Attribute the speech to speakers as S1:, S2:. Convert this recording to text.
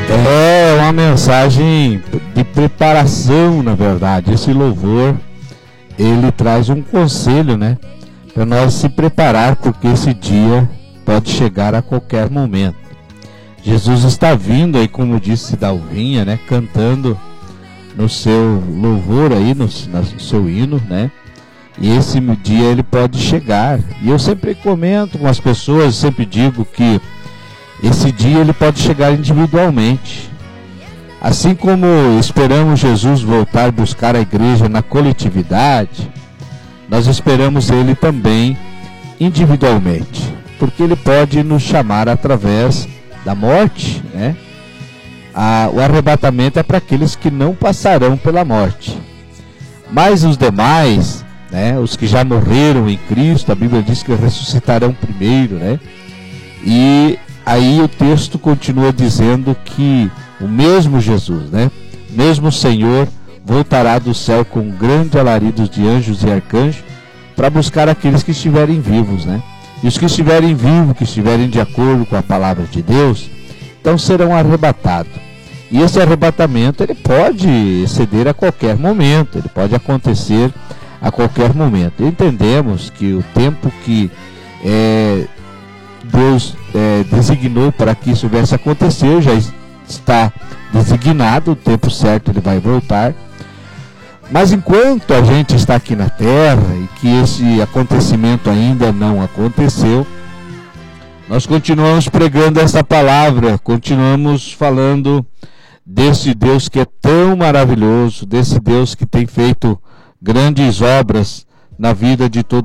S1: É uma mensagem de preparação, na verdade. Esse louvor, ele traz um conselho, né? Para nós se preparar, porque esse dia pode chegar a qualquer momento. Jesus está vindo aí, como disse Dalvinha, né? Cantando no seu louvor aí, no seu hino, né? E esse dia ele pode chegar. E eu sempre comento com as pessoas, sempre digo que esse dia ele pode chegar individualmente. Assim como esperamos Jesus voltar buscar a igreja na coletividade, nós esperamos ele também individualmente, porque ele pode nos chamar através da morte, né? O arrebatamento é para aqueles que não passarão pela morte. Mas os demais, né, os que já morreram em Cristo, a Bíblia diz que ressuscitarão primeiro, né? E aí o texto continua dizendo que o mesmo Jesus, né, mesmo Senhor, voltará do céu com grande alarido de anjos e arcanjos para buscar aqueles que estiverem vivos, né? E os que estiverem vivos, que estiverem de acordo com a palavra de Deus, então serão arrebatados. E esse arrebatamento ele pode exceder a qualquer momento, ele pode acontecer a qualquer momento. Entendemos que o tempo que Deus designou para que isso viesse a acontecer já está designado, o tempo certo ele vai voltar. Mas enquanto a gente está aqui na terra e que esse acontecimento ainda não aconteceu, nós continuamos pregando essa palavra, continuamos falando desse Deus que é tão maravilhoso, desse Deus que tem feito grandes obras na vida de todos